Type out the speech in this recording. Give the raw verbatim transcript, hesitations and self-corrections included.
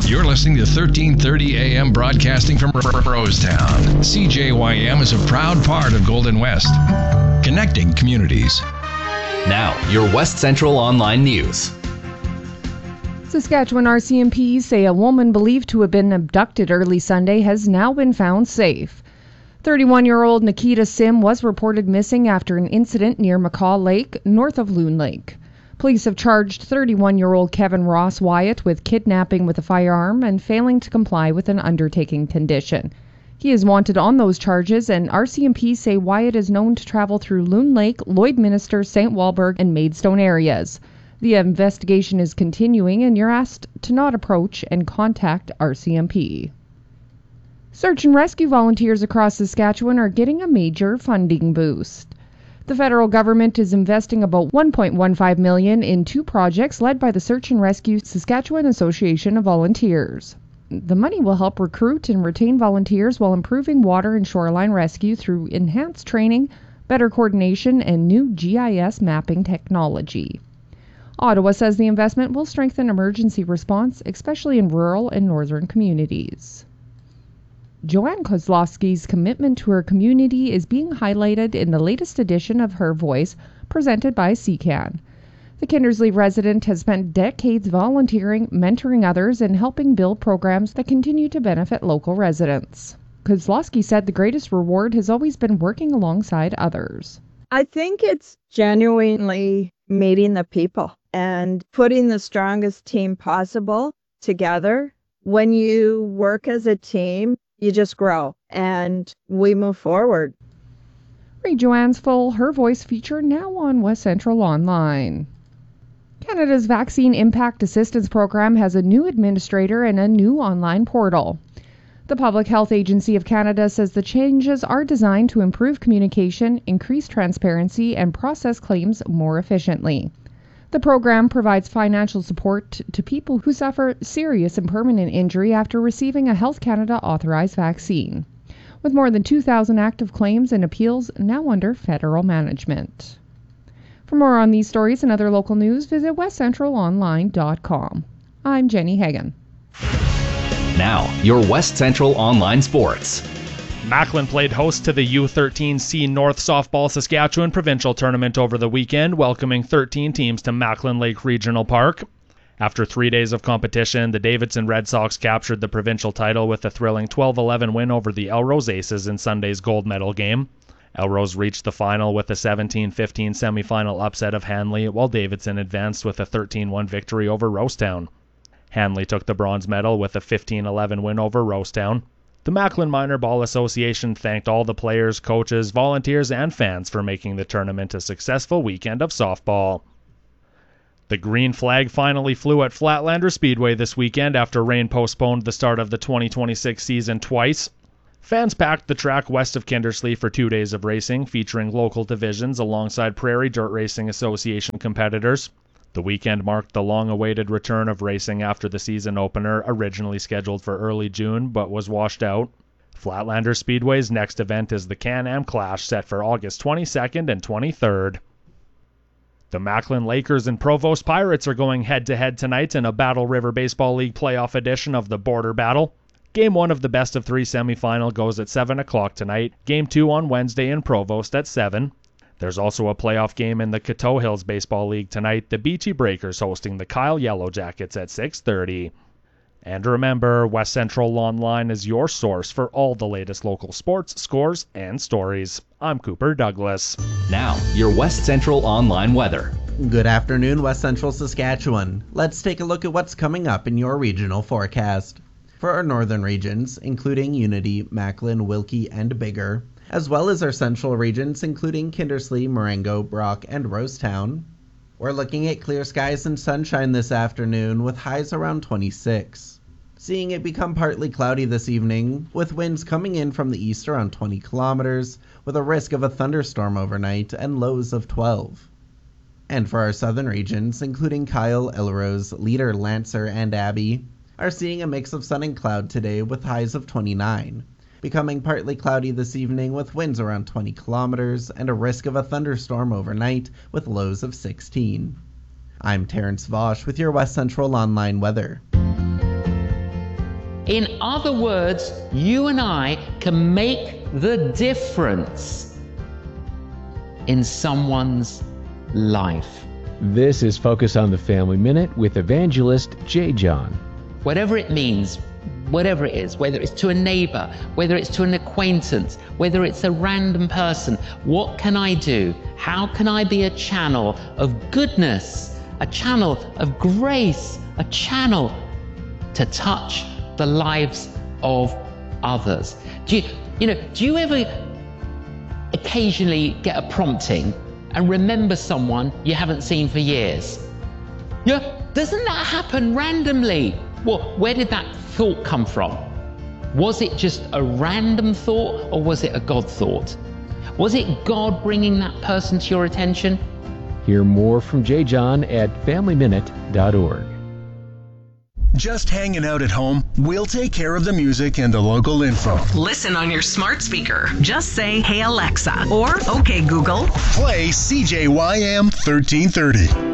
You're listening to thirteen thirty A M broadcasting from Rosetown. C J Y M is a proud part of Golden West, connecting communities. Now, your West Central Online News. Saskatchewan R C M Ps say a woman believed to have been abducted early Sunday has now been found safe. thirty-one-year-old Nikita Sim was reported missing after an incident near Macaw Lake, north of Loon Lake. Police have charged thirty-one-year-old Kevin Ross Wyatt with kidnapping with a firearm and failing to comply with an undertaking condition. He is wanted on those charges, and R C M P say Wyatt is known to travel through Loon Lake, Lloydminster, Saint Walburg, and Maidstone areas. The investigation is continuing, and you're asked to not approach and contact R C M P. Search and rescue volunteers across Saskatchewan are getting a major funding boost. The federal government is investing about one point one five million dollars in two projects led by the Search and Rescue Saskatchewan Association of Volunteers. The money will help recruit and retain volunteers while improving water and shoreline rescue through enhanced training, better coordination, and new G I S mapping technology. Ottawa says the investment will strengthen emergency response, especially in rural and northern communities. Joanne Kozlowski's commitment to her community is being highlighted in the latest edition of Her Voice, presented by C C A N. The Kindersley resident has spent decades volunteering, mentoring others, and helping build programs that continue to benefit local residents. Kozlowski said the greatest reward has always been working alongside others. I think it's genuinely meeting the people and putting the strongest team possible together. When you work as a team, you just grow, and we move forward. Read Joanne's full Her Voice feature now on West Central Online. Canada's Vaccine Impact Assistance Program has a new administrator and a new online portal. The Public Health Agency of Canada says the changes are designed to improve communication, increase transparency, and process claims more efficiently. The program provides financial support to people who suffer serious and permanent injury after receiving a Health Canada authorized vaccine, with more than two thousand active claims and appeals now under federal management. For more on these stories and other local news, visit west central online dot com. I'm Jenny Hagan. Now, your West Central Online Sports. Macklin played host to the U thirteen C North Softball Saskatchewan Provincial Tournament over the weekend, welcoming thirteen teams to Macklin Lake Regional Park. After three days of competition, the Davidson Red Sox captured the provincial title with a thrilling twelve eleven win over the Elrose Aces in Sunday's gold medal game. Elrose reached the final with a seventeen fifteen semifinal upset of Hanley, while Davidson advanced with a thirteen one victory over Rosetown. Hanley took the bronze medal with a fifteen eleven win over Rosetown. The Macklin Minor Ball Association thanked all the players, coaches, volunteers, and fans for making the tournament a successful weekend of softball. The green flag finally flew at Flatlander Speedway this weekend after rain postponed the start of the twenty twenty-six season twice. Fans packed the track west of Kindersley for two days of racing, featuring local divisions alongside Prairie Dirt Racing Association competitors. The weekend marked the long-awaited return of racing after the season opener, originally scheduled for early June, but was washed out. Flatlander Speedway's next event is the Can-Am Clash, set for August twenty-second and twenty-third. The Macklin Lakers and Provost Pirates are going head-to-head tonight in a Battle River Baseball League playoff edition of the Border Battle. Game one of the best-of-three semifinal goes at seven o'clock tonight, Game two on Wednesday in Provost at seven. There's also a playoff game in the Coteau Hills Baseball League tonight, the Beachy Breakers hosting the Kyle Yellow Jackets at six thirty. And remember, West Central Online is your source for all the latest local sports, scores, and stories. I'm Cooper Douglas. Now, your West Central Online weather. Good afternoon, West Central Saskatchewan. Let's take a look at what's coming up in your regional forecast. For our northern regions, including Unity, Macklin, Wilkie, and Biggar, as well as our central regions including Kindersley, Marengo, Brock, and Rosetown. We're looking at clear skies and sunshine this afternoon with highs around twenty-six. Seeing it become partly cloudy this evening, with winds coming in from the east around twenty kilometers, with a risk of a thunderstorm overnight and lows of twelve. And for our southern regions, including Kyle, Elrose, Leader, Lancer, and Abbey, are seeing a mix of sun and cloud today with highs of twenty-nine. Becoming partly cloudy this evening with winds around twenty kilometers and a risk of a thunderstorm overnight with lows of sixteen. I'm Terrence Vosch with your West Central Online weather. In other words, you and I can make the difference in someone's life. This is Focus on the Family Minute with evangelist J. John. Whatever it means, whatever it is, whether it's to a neighbor, whether it's to an acquaintance, whether it's a random person, what can I do? How can I be a channel of goodness, a channel of grace, a channel to touch the lives of others? Do you, you know, do you ever occasionally get a prompting and remember someone you haven't seen for years? Yeah, doesn't that happen randomly? Well, where did that thought come from? Was it just a random thought, or was it a God thought? Was it God bringing that person to your attention? Hear more from J. John at family minute dot org. Just hanging out at home? We'll take care of the music and the local info. Listen on your smart speaker. Just say, "Hey Alexa," or "Okay Google." Play C J Y M thirteen thirty.